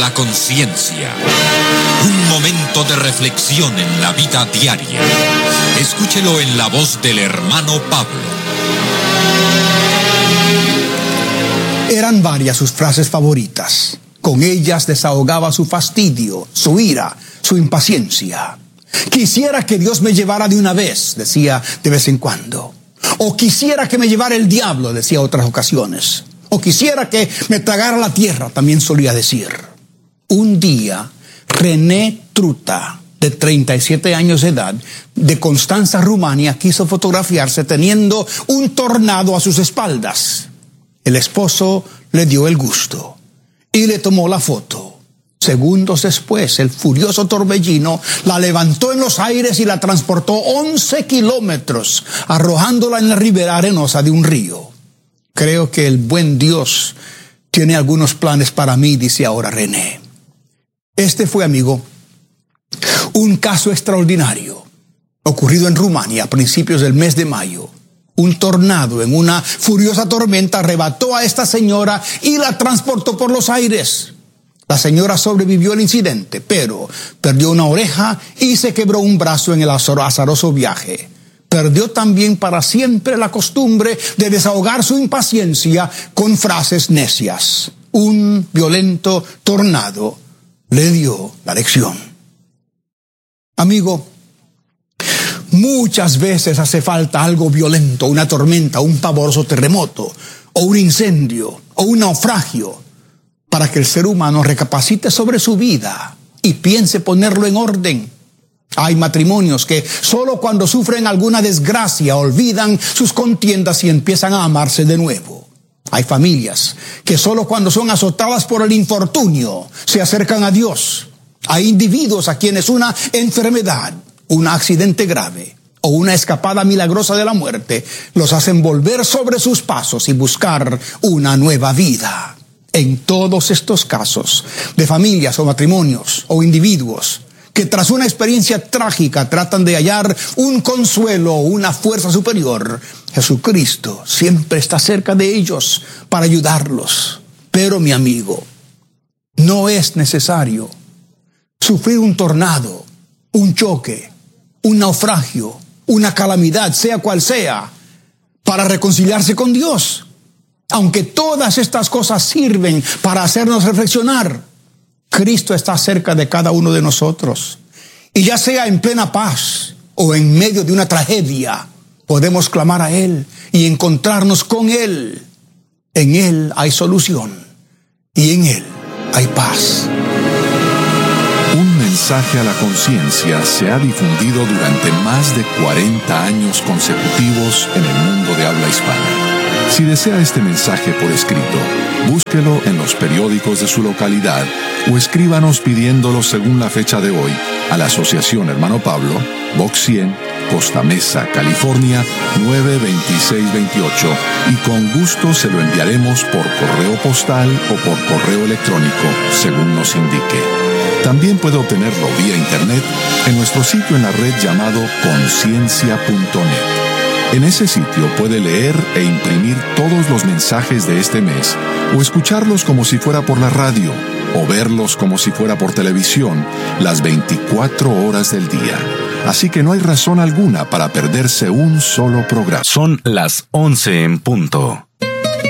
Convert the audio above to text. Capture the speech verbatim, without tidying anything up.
La conciencia. Un momento de reflexión en la vida diaria. Escúchelo en la voz del hermano Pablo. Eran varias sus frases favoritas. Con ellas desahogaba su fastidio, su ira, su impaciencia. Quisiera que Dios me llevara de una vez, decía de vez en cuando. O quisiera que me llevara el diablo, decía otras ocasiones. O quisiera que me tragara la tierra, también solía decir. Un día, René Truta, de treinta y siete años de edad, de Constanța, Rumania, quiso fotografiarse teniendo un tornado a sus espaldas. El esposo le dio el gusto y le tomó la foto. Segundos después, el furioso torbellino la levantó en los aires y la transportó once kilómetros, arrojándola en la ribera arenosa de un río. Creo que el buen Dios tiene algunos planes para mí, dice ahora René. Este fue, amigo, un caso extraordinario, ocurrido en Rumania a principios del mes de mayo. Un tornado en una furiosa tormenta arrebató a esta señora y la transportó por los aires. La señora sobrevivió al incidente, pero perdió una oreja y se quebró un brazo en el azaroso viaje. Perdió también para siempre la costumbre de desahogar su impaciencia con frases necias. Un violento tornado le dio la lección. Amigo, muchas veces hace falta algo violento, una tormenta, un pavoroso terremoto, o un incendio, o un naufragio, para que el ser humano recapacite sobre su vida y piense ponerlo en orden. Hay matrimonios que solo cuando sufren alguna desgracia olvidan sus contiendas y empiezan a amarse de nuevo. Hay familias que solo cuando son azotadas por el infortunio se acercan a Dios. Hay individuos a quienes una enfermedad, un accidente grave o una escapada milagrosa de la muerte los hacen volver sobre sus pasos y buscar una nueva vida. En todos estos casos de familias o matrimonios o individuos que tras una experiencia trágica tratan de hallar un consuelo o una fuerza superior, Jesucristo siempre está cerca de ellos para ayudarlos. Pero, mi amigo, no es necesario sufrir un tornado, un choque, un naufragio, una calamidad, sea cual sea, para reconciliarse con Dios. Aunque todas estas cosas sirven para hacernos reflexionar, Cristo está cerca de cada uno de nosotros. Y ya sea en plena paz o en medio de una tragedia, podemos clamar a Él y encontrarnos con Él. En Él hay solución y en Él hay paz. Un mensaje a la conciencia se ha difundido durante más de cuarenta años consecutivos en el mundo de habla hispana. Si desea este mensaje por escrito, búsquelo en los periódicos de su localidad o escríbanos pidiéndolo según la fecha de hoy a la Asociación Hermano Pablo, Box cien, Costa Mesa, California, nueve veintiséis veintiocho, y con gusto se lo enviaremos por correo postal o por correo electrónico, según nos indique. También puede obtenerlo vía internet en nuestro sitio en la red llamado conciencia punto net. En ese sitio puede leer e imprimir todos los mensajes de este mes, o escucharlos como si fuera por la radio, o verlos como si fuera por televisión, las veinticuatro horas del día. Así que no hay razón alguna para perderse un solo programa. Son las once en punto.